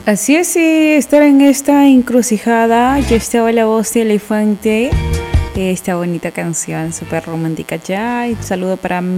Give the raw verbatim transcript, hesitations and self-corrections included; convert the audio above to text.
Así es, sí, estar en esta encrucijada. Yo estaba la voz de Elefante. Esta bonita canción, súper romántica ya. Y saludo para